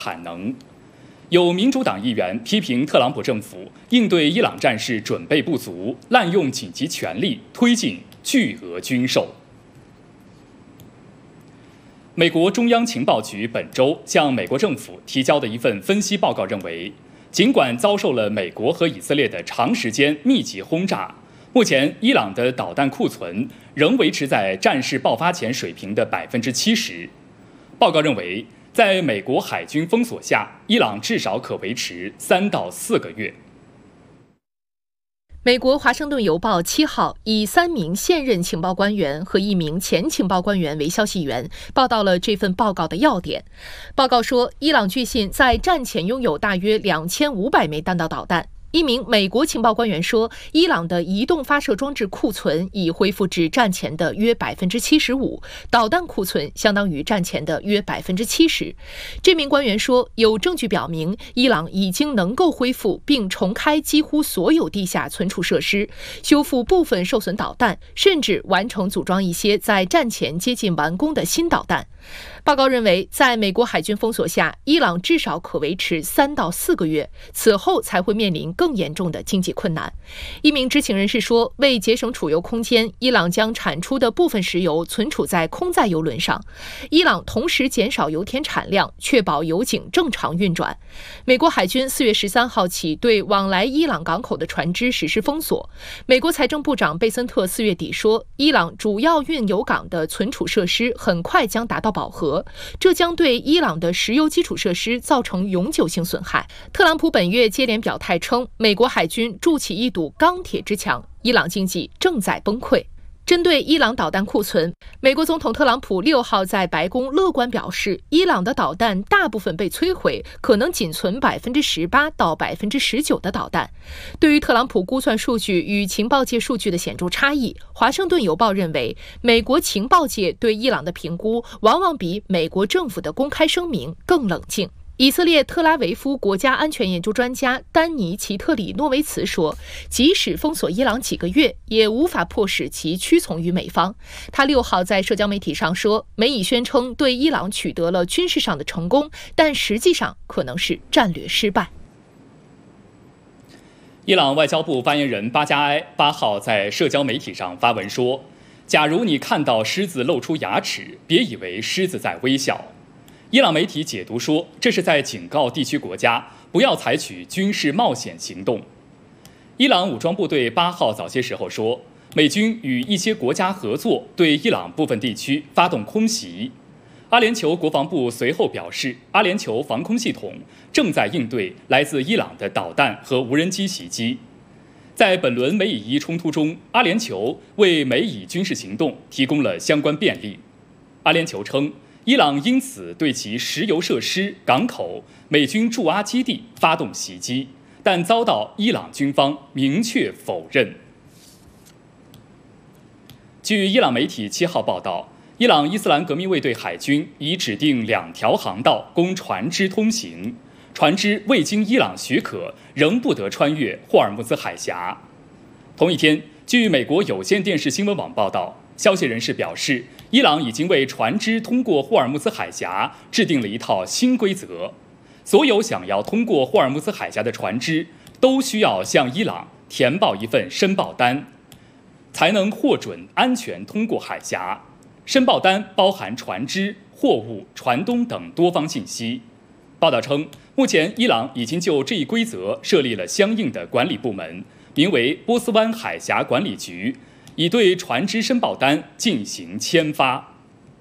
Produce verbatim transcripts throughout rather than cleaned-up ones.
产能。有民主党议员批评特朗普政府应对伊朗战事准备不足，滥用紧急权力推进巨额军售。美国中央情报局本周向美国政府提交的一份分析报告认为，尽管遭受了美国和以色列的长时间密集轰炸，目前伊朗的导弹库存仍维持在战事爆发前水平的百分之七十。报告认为，在美国海军封锁下，伊朗至少可维持三到四个月。 美国《华盛顿邮报》七号以三名现任情报官员和一名前情报官员为消息源，报道了这份报告的要点。报告说，伊朗据信在战前拥有大约两千五百枚弹道导弹。一名美国情报官员说，伊朗的移动发射装置库存已恢复至战前的约百分之七十五，导弹库存相当于战前的约百分之七十。这名官员说，有证据表明，伊朗已经能够恢复并重开几乎所有地下存储设施，修复部分受损导弹，甚至完成组装一些在战前接近完工的新导弹。报告认为，在美国海军封锁下，伊朗至少可维持三到四个月，此后才会面临更严重的经济困难。一名知情人士说，为节省储油空间，伊朗将产出的部分石油存储在空载油轮上。伊朗同时减少油田产量，确保油井正常运转。美国海军四月十三号起对往来伊朗港口的船只实施封锁。美国财政部长贝森特四月底说，伊朗主要运油港的存储设施很快将达到饱和，这将对伊朗的石油基础设施造成永久性损害。特朗普本月接连表态称，美国海军筑起一堵钢铁之墙，伊朗经济正在崩溃。针对伊朗导弹库存，美国总统特朗普六号在白宫乐观表示，伊朗的导弹大部分被摧毁，可能仅存百分之十八到百分之十九的导弹。对于特朗普估算数据与情报界数据的显著差异，华盛顿邮报认为，美国情报界对伊朗的评估往往比美国政府的公开声明更冷静。以色列特拉维夫国家安全研究专家丹尼·齐特里诺维茨说，即使封锁伊朗几个月，也无法迫使其屈从于美方。他六号在社交媒体上说，美以宣称对伊朗取得了军事上的成功，但实际上可能是战略失败。 伊朗外交部发言人巴加埃八号在社交媒体上发文说，假如你看到狮子露出牙齿，别以为狮子在微笑。伊朗媒体解读说，这是在警告地区国家不要采取军事冒险行动。伊朗武装部队八号早些时候说，美军与一些国家合作，对伊朗部分地区发动空袭。阿联酋国防部随后表示，阿联酋防空系统正在应对来自伊朗的导弹和无人机袭击。在本轮美以伊冲突中，阿联酋为美以军事行动提供了相关便利。阿联酋称，伊朗因此对其石油设施、港口、美军驻阿基地发动袭击，但遭到伊朗军方明确否认。据伊朗媒体七号报道，伊朗伊斯兰革命卫队海军已指定两条航道供船只通行，船只未经伊朗许可仍不得穿越霍尔木兹海峡。同一天，据美国有线电视新闻网报道，消息人士表示，伊朗已经为船只通过霍尔木兹海峡制定了一套新规则，所有想要通过霍尔木兹海峡的船只都需要向伊朗填报一份申报单，才能获准安全通过海峡。申报单包含船只、货物、船东等多方信息。报道称，目前伊朗已经就这一规则设立了相应的管理部门，名为波斯湾海峡管理局，已对船只申报单进行签发。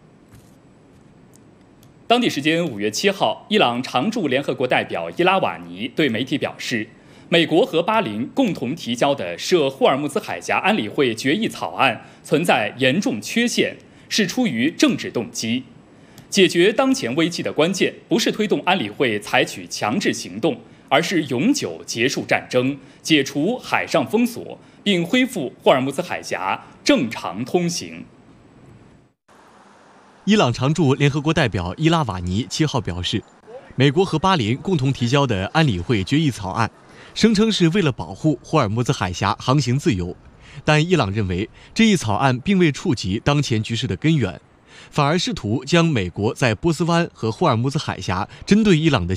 当地时间五月七号，伊朗常驻联合国代表伊拉瓦尼对媒体表示，美国和巴林共同提交的涉霍尔木兹海峡安理会决议草案存在严重缺陷，是出于政治动机。解决当前危机的关键不是推动安理会采取强制行动，而是永久结束战争，解除海上封锁，并恢复霍尔木兹海峡正常通行。 伊朗常驻联合国代表伊拉瓦尼七号表示，美国和巴林共同提交的安理会决议草案，声称是为了保护霍尔木兹海峡航行自由，但伊朗认为这一草案并未触及当前局势的根源，反而试图将美国在波斯湾和霍尔木兹海峡针对伊朗的